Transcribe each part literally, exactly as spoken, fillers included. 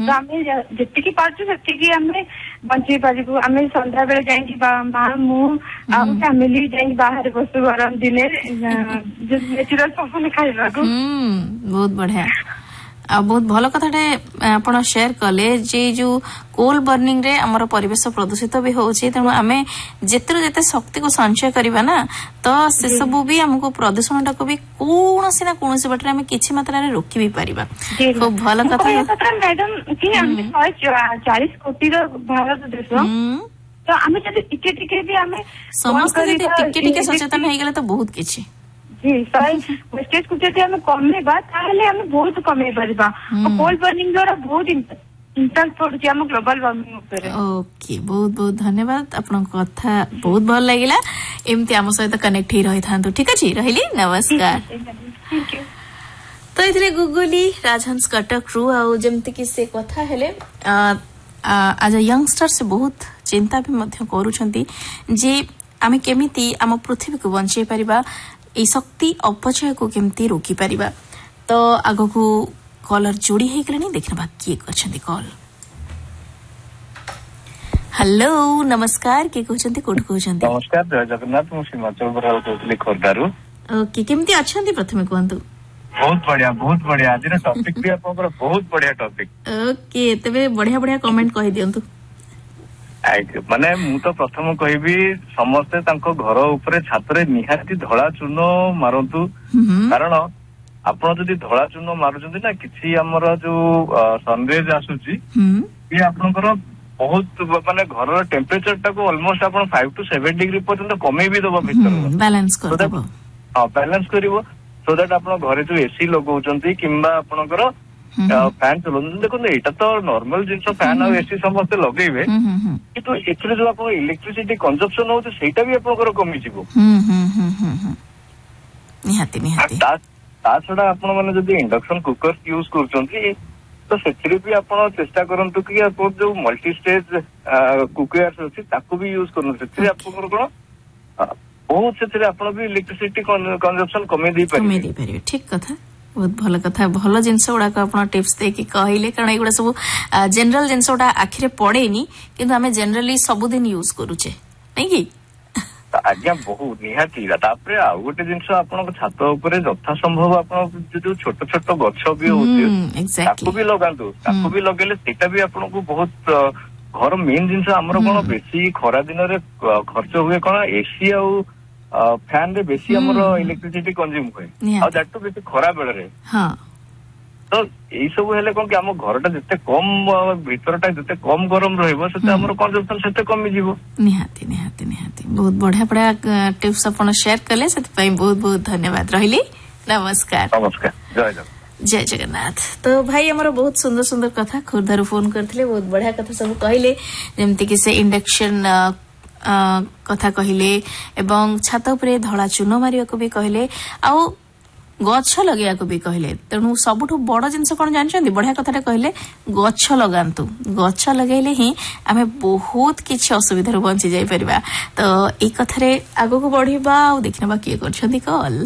तो आम जी पार्टी आम बंचे पारू आम सन्ध्या बेले जा मु फैमिली जा बाहर बसु गरम दिन नेचुरल पवन खाइबा बहुत बढ़िया आ बहुत भल कथाटे आपण शेयर कले जे जो कोल बर्निंग रे हमर परिवेश प्रदूषित भी होछि तेणु आमे जेतर जेते शक्ति को संचय करबा ना तो से सब भी हमको प्रदूषण टा को भी कोनोसी ना कोनोसी बाटरे हमें किछि मात्रा रे रोकी भी परिबा खूब भल कथा मैडम कि हम चालीस कोटी रो भारत देश तो आमे जदि टिके टिके भी आमे समस्त जदि टिके टिके सचेतन हो गेले तो बहुत किछि जी वेस्टेज को जब आम कमेबा ताहले बहुत कमे पारिबा कोल बर्निंग द्वारा बहुत इंपैक्ट पड़ुछि हम ग्लोबल वार्मिंग ऊपर ओके बहुत बहुत धन्यवाद आपन कथा बहुत भल लागिला एमती हम सहित कनेक्ट ही रही थांतु ठीक अछि रहिली नमस्कार थैंक यू तो इतरे गुगली राजहंस कटक रु आ जेमति कि से कथा हेले आज यंगस्टर से बहुत चिंता भी मध्य करूछंती जे आमे केमिति हम पृथ्वी को बंचे परिबा ए शक्ति अपचय को केमती रोकी परिबा तो आगो को कॉलर जोड़ी हे गले नहीं देखना किए करछंती कॉल हेलो नमस्कार के कहछंती कोठ कहछंती नमस्कार जय जगन्नाथ मु हिमाचल बराल कहतली खोरदारू ओके केमती अछंती प्रथमे कहंतु बहुत बढ़िया बहुत बढ़िया आज रे टॉपिक भी आपन बहुत बढ़िया टॉपिक ओके तबे बढ़िया बढ़िया कमेंट कहि दियंतु माने मु तो प्रथम कहबी समस्ते तांको घर ऊपर छातरे निहाती धड़ा चून मारंतु कारण आपण जदि धड़ा चून मारुचंती ना किछि हमर जो सनरेज आसुची ये आपनकर बहुत माने घर टेम्परेचर टाको ऑलमोस्ट आपण फाइव टू सेवन डिग्री पर्यंत कमे भी दबो भीतर बैलेंस कर दबो हां बैलेंस करिवो सो दैट आपण घरे जो एसी लगौचंती किंबा आपनकर फैन चलो देखो एटा तो नॉर्मल जिनस फैन और एसी समस्ते लगेबे किंतु एथरे जो आपण इलेक्ट्रिसिटी कंजप्शन होते सेटा भी आपनकर कमी जिवो निहाती निहाती ता छडा आपण माने जदी इंडक्शन कुकर यूज करचंती तो सेथरे भी आपण चेष्टा करंतु कि आपण जो मल्टी स्टेज कुकर अछि ताको भी यूज करन सेथरे आपनकर कोन बहुत सेथरे आपण भी इलेक्ट्रिसिटी कंजप्शन कमी दी पारे कमी दी पारे ठीक कथा बहुत भल कथा भल जिनस गुड़ा आपण टिप्स दे कि कहले कारण एगुड़ा सब जनरल जिनस गुड़ा आखिरे पड़ेनी किंतु हमें जनरली सबुदिन यूज करूचे नहीं कि आज्ञा बहुत निहाती तापरे आ गोटे जिनस आपण छात ऊपर यथा संभव आपण जो छोट छोट गछ भी होती ताको भी लगांतु ताको भी लगेले सेटा भी आपण को बहुत घर मेन जिनस हमर कोन बेसी खरा दिन रे खर्च हुए कोन एसी आ फैन रे बेसी हमर इलेक्ट्रिसिटी कंज्यूम होय आ दैट तो बेसी खरा बेले रे हां तो एई सब हेले कोन कि हम घरटा जते कम भीतरटा जते कम गरम रहइबो सेते हमर कंजप्शन सेते कमी जीवो निहाती निहाती निहाती बहुत बढ़िया बढ़िया टिप्स अपन शेयर कले सेते पई बहुत बहुत धन्यवाद रहिली नमस्कार नमस्कार जय जगन्नाथ जय जगन्नाथ तो भाई हमर बहुत सुंदर सुंदर कथा खुरदारू फोन करथिले बहुत बढ़िया कथा सब कहले जेमति कि से इंडक्शन कथा कहले एवं छात उपरे धड़ा चून मारिया को भी कहले आउ गछ लगेया को भी कहले तेणु सबुठु बड़ जिनस कोन जानछन्ती बढ़िया कथाटा कहले गछ लगांतु गछ लगेले ही आमे बहुत किछि असुविधा रो बंची जाई परिबा तो ए कथारे आगो को बढ़िबा आ देखनबा की करछन्ती कॉल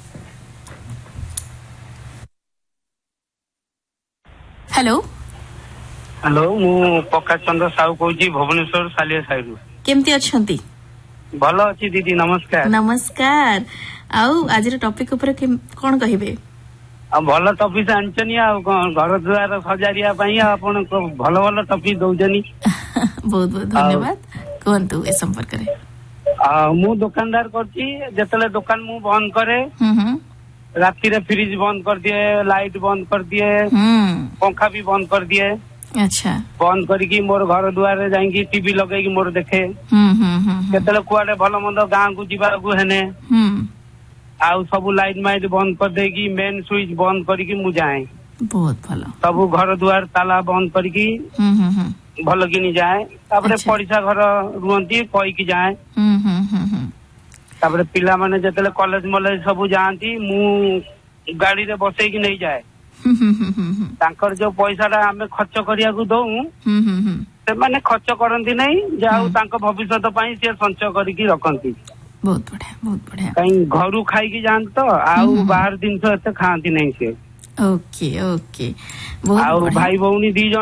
हेलो हेलो मु प्रकाश चंद्र साहू कहूची भुवनेश्वर सालिया साइरु केमती अछंती भल अछि दीदी नमस्कार नमस्कार आउ आज टॉपिक ऊपर कोन कहिबे आ भल टॉपिक आनचनी आ घर द्वार सजारिया पई आपण भल भल टॉपिक दउजनी बहुत बहुत धन्यवाद कोंतु ए संपर्क रे आ मु दुकानदार करची जतले दुकान मु बंद करे हम राती रे फ्रिज बंद कर दिए लाइट बंद कर दिए पंखा भी बंद कर दिए अच्छा बंद करिकी मोर घर दुआरे जाइकी टीवी लगेकी मोर देखे केतले कुआडे भल मंद गां को जीवा को हेने आउ सब लाइट माइट बंद कर देकी मेन स्विच बंद करिकी मु जाए बहुत भलो सब घर दुआर ताला बंद करिकी भल किनी जाए तापरे पड़िसा घर रुहंती कहि की जाए तापरे पिला माने जतले कॉलेज मॉलेज सब जांती मु गाड़ी रे बसै की नहीं जाए तांकर जो पैसा आमे खर्च करिया को दऊ से माने खर्च करंती नहीं जाऊ तांको भविष्य पई से संचय करिकी रखंती बहुत बढ़िया बहुत बढ़िया कहीं घरू खाई की जान तो आउ बाहर दिन तो एते खांती नहीं से ओके ओके आउ भाई भौनी दी